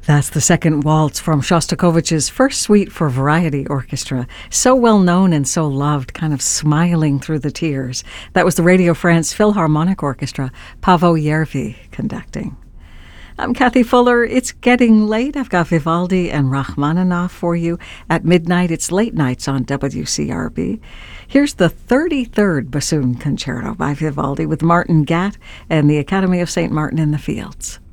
That's the second waltz from Shostakovich's first suite for variety orchestra. So well known and so loved, kind of smiling through the tears. That was the Radio France Philharmonic Orchestra, Paavo Järvi conducting. I'm Kathy Fuller. It's getting late. I've got Vivaldi and Rachmaninoff for you. At midnight, it's late nights on WCRB. Here's the 33rd Bassoon Concerto by Vivaldi with Martin Gatt and the Academy of St. Martin in the Fields.